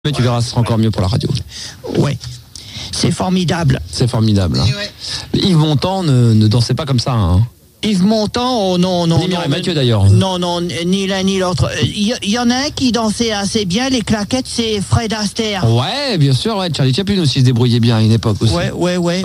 Mais tu verras, ce sera encore mieux pour la radio. Ouais, c'est formidable. C'est formidable. Hein. Ouais. Yves Montand ne dansait pas comme ça. Hein. Yves Montand, oh non. Ni Mireille Mathieu d'ailleurs. Non, ni l'un ni l'autre. Il y en a un qui dansait assez bien, les claquettes, c'est Fred Astaire. Ouais, bien sûr, ouais. Charlie Chaplin aussi se débrouillait bien à une époque aussi. Ouais.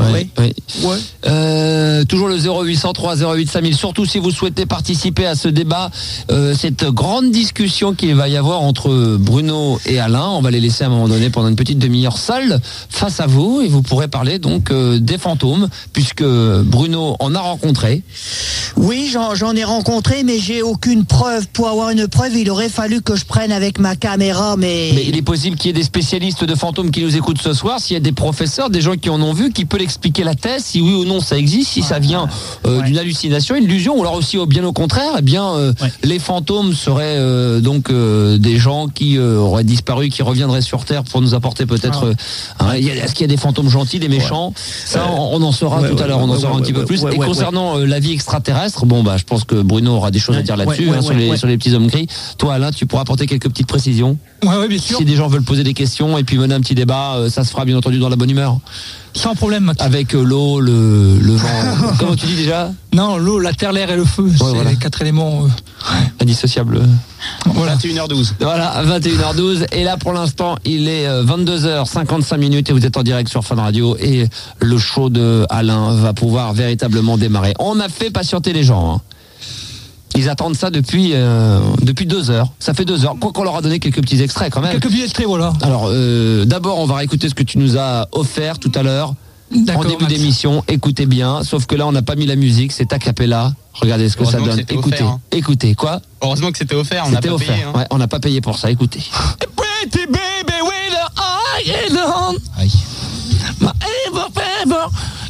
Toujours le 0803 08 5000. Surtout si vous souhaitez participer à ce débat, cette grande discussion qu'il va y avoir entre Bruno et Alain. On va les laisser à un moment donné pendant une petite demi-heure seuls face à vous et vous pourrez parler donc des fantômes puisque Bruno en a rencontré. Oui, j'en ai rencontré, mais j'ai aucune preuve. Pour avoir une preuve, il aurait fallu que je prenne avec ma caméra, mais il est possible qu'il y ait des spécialistes de fantômes qui nous écoutent ce soir. S'il y a des professeurs, des gens qui en ont vu, qui peut l'expliquer la thèse, si oui ou non ça existe, si ça vient d'une hallucination, une illusion, ou alors aussi bien au contraire, les fantômes seraient donc des gens qui auraient disparu, qui reviendraient sur Terre pour nous apporter peut-être. Est-ce qu'il y a des fantômes gentils, des méchants? Ça, on en saura tout à l'heure. On en saura un petit peu plus. Et concernant la vie extraterrestre, je pense que Bruno aura des choses à dire là-dessus, sur les petits hommes gris. Toi, Alain, tu pourras apporter quelques petites précisions. Ouais, bien sûr. Si des gens veulent poser des questions et puis mener un petit débat, ça se fera bien entendu dans la bonne humeur. Sans problème, Mathieu. Avec l'eau, le vent. Comment tu dis déjà? Non, l'eau, la terre, l'air et le feu. C'est les 4 éléments indissociables. Voilà. 21h12. Voilà, 21h12. Et là, pour l'instant, il est 22h55 et vous êtes en direct sur Fun Radio et le show de Alain va pouvoir véritablement démarrer. On a fait patienter les gens. Hein. Ils attendent ça depuis 2 heures. Ça fait 2 heures. Quoi qu'on leur a donné quelques petits extraits quand même. Quelques petits extraits, voilà. Alors, d'abord, on va réécouter ce que tu nous as offert tout à l'heure. En début d'émission. Écoutez bien. Sauf que là, on n'a pas mis la musique. C'est a cappella. Regardez ce que ça donne. Écoutez. Offert, hein. Écoutez. Quoi? Heureusement que c'était offert. On n'a pas payé. Hein. Ouais, on n'a pas payé pour ça. Écoutez. Pretty baby with the eye alone. Aïe. My ever fever.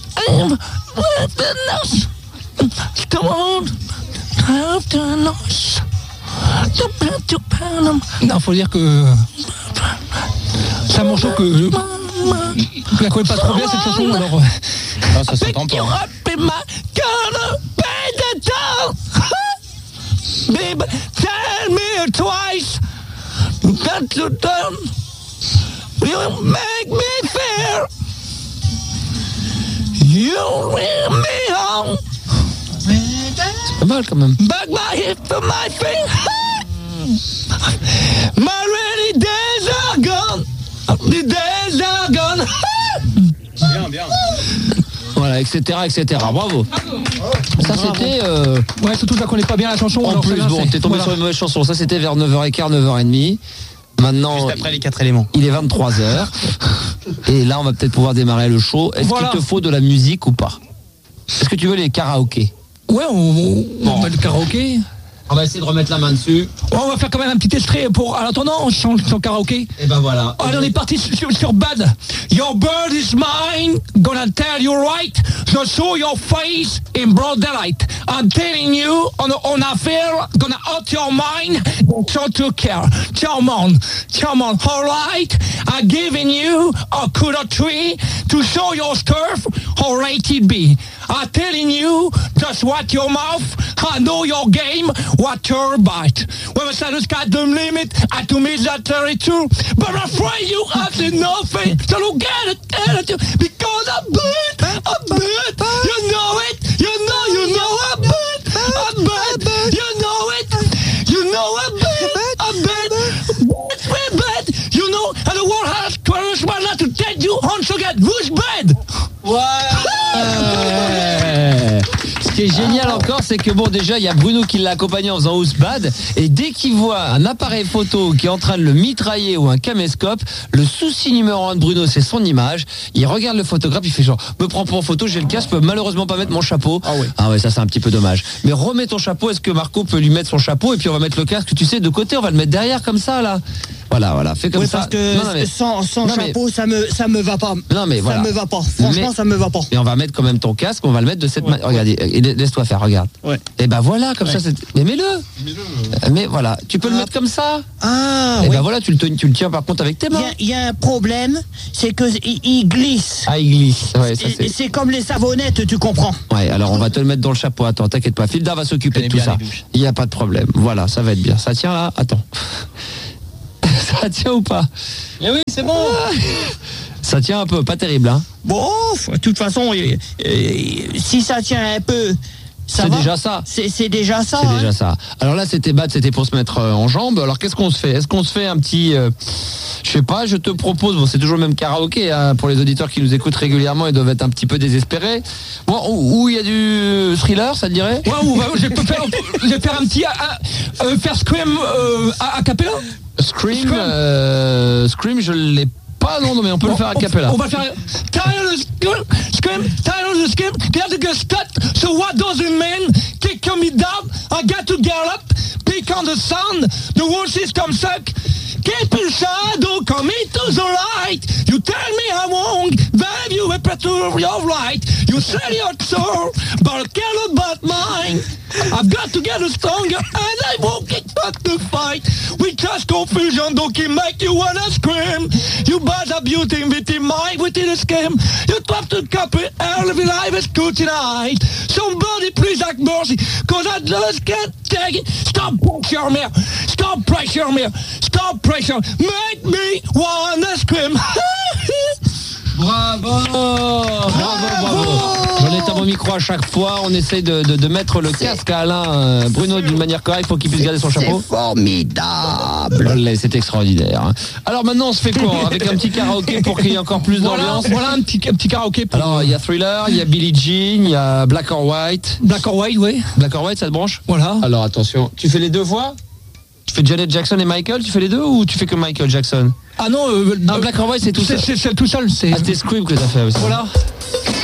Come on. Non, faut dire que c'est un morceau que je la connais pas trop bien cette chanson, alors ça s'entend pas. Baby, tell me twice that you done. You make me fear. You bring me home. C'est pas mal quand même. Back my hip to my feet. My rainy days are gone. The days are gone. Bien. Voilà, etc. Bravo. Ça c'était. Ouais, surtout je la connais pas bien la chanson. En plus, t'es tombé sur une mauvaise chanson. Ça c'était vers 9h15, 9h30. Maintenant. Juste après les 4 éléments. Il est 23h. Et là, on va peut-être pouvoir démarrer le show. Est-ce qu'il te faut de la musique ou pas? Est-ce que tu veux les karaokés? Ouais, on va le karaoké. On va essayer de remettre la main dessus. Ouais, on va faire quand même un petit extrait pour. En attendant, on chante son karaoké. Et ben voilà. Allez, on est parti sur Bad. Your bird is mine, gonna tell you right. So show your face in broad daylight. I'm telling you, on affair, gonna out your mind. So to care. Come on, alright. I'm giving you a kudo tree to show your turf, how rated be. I'm telling you, just watch your mouth. I know your game, what your bite. When I said the sky the limit, I to meet that 32. But I'm afraid you have nothing. So look at it, because I'm bad. You know it, you know I'm bad. You know it, I'm bad. You know, and the world has courage not to take you on so get who's bad. Ce qui est génial encore, c'est que déjà il y a Bruno qui l'a accompagné en faisant House Bad, et dès qu'il voit un appareil photo qui est en train de le mitrailler ou un caméscope, le souci numéro 1 de Bruno, c'est son image. Il regarde le photographe, il fait genre, me prends pour en photo, j'ai le casque, je peux malheureusement pas mettre mon chapeau. Ah ouais, ça c'est un petit peu dommage. Mais remets ton chapeau, est-ce que Marco peut lui mettre son chapeau et puis on va mettre le casque, tu sais, de côté, on va le mettre derrière comme ça là. Voilà, fais comme ça. Parce que sans chapeau, ça me va pas. Non mais voilà. Ça me va pas. Franchement, ça me va pas. Et on va mettre quand même ton casque, on va le mettre de cette manière. Regardez, laisse-toi faire, regarde. Ouais. Et ben voilà, comme ça. Mais mets-le. Mais voilà, tu peux le mettre comme ça. Et ben voilà, tu le tiens par contre avec tes mains. Il y a un problème, c'est que il glisse. Ah, il glisse. Ouais, ça c'est. C'est comme les savonnettes, tu comprends. Ouais, alors on va te le mettre dans le chapeau. Attends, t'inquiète pas. Filda va s'occuper de tout ça. Il y a pas de problème. Voilà, ça va être bien. Ça tient là. Attends. Ça tient ou pas? Mais oui, c'est bon. Ça tient un peu, pas terrible, hein. Bon, de toute façon, si ça tient un peu, c'est déjà ça. C'est déjà ça. C'est déjà ça. Alors là, c'était battre, c'était pour se mettre en jambes. Alors qu'est-ce qu'on se fait? Est-ce qu'on se fait un petit, je sais pas, je te propose, bon, c'est toujours le même karaoké, hein, pour les auditeurs qui nous écoutent régulièrement, ils doivent être un petit peu désespérés. Bon, où il y a du thriller, ça te dirait? Ouais, je vais faire un petit, faire Scream à cappella. Scream, je l'ai pas, non, mais on peut le faire à cappella. On va faire Scream, get to get stuck, so what does it mean? Kick me down, I got to get up, pick on the sun, the horses come suck, keep in shadow, come into the light, you tell me I won't, drive you a petrol your right, you sell your soul, but I cannot but mine, I've got to get stronger, and I won't get back to fight, we just confusion, don't make you wanna scream, you bad abusing with the mind, within a scheme, you talk to copy, every life is good tonight, somebody please have mercy, cause I just can't take it, stop pressure me, stop pressure, make me wanna scream. Bravo. J'en ai à mon micro à chaque fois. On essaye de mettre le casque à Alain Bruno d'une manière correcte pour qu'il puisse garder son chapeau. C'est formidable. C'est extraordinaire. Alors maintenant, on se fait quoi? Avec un petit karaoké pour qu'il y ait encore plus d'ambiance. Voilà un petit karaoké. Alors, il y a Thriller, il y a Billie Jean, il y a Black or White. Black or White, oui. Black or White, ça te branche? Voilà. Alors attention, tu fais les deux voix? Tu fais Janet Jackson et Michael, tu fais les deux ou tu fais que Michael Jackson? Ah non, Black or White, c'est tout seul. C'est tout seul. Ah, c'était Scream que t'as fait aussi. Voilà.